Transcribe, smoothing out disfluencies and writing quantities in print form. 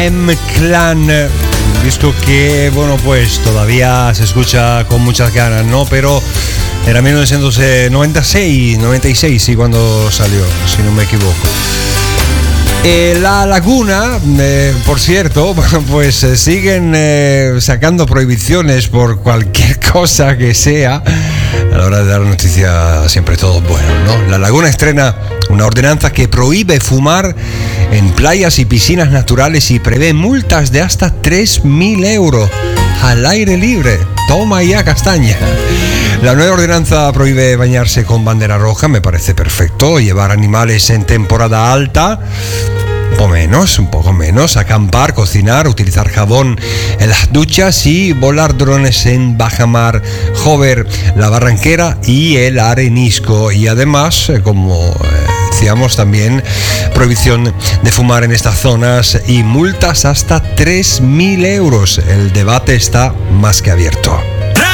M-Clan, un disco que, bueno, pues todavía se escucha con muchas ganas, ¿no? Pero era 1996, sí, cuando salió, si no me equivoco. La Laguna, por cierto, pues siguen sacando prohibiciones por cualquier cosa que sea. A la hora de dar noticia siempre todo bueno, ¿no? La Laguna estrena una ordenanza que prohíbe fumar en playas y piscinas naturales y prevé multas de hasta 3.000 euros al aire libre. Toma ya castaña. La nueva ordenanza prohíbe bañarse con bandera roja, me parece perfecto. Llevar animales en temporada alta, un poco menos, acampar, cocinar, utilizar jabón en las duchas y volar drones en bajamar, Hover, la Barranquera y el Arenisco. Y además, como decíamos, también prohibición de fumar en estas zonas y multas hasta 3.000 euros. El debate está más que abierto.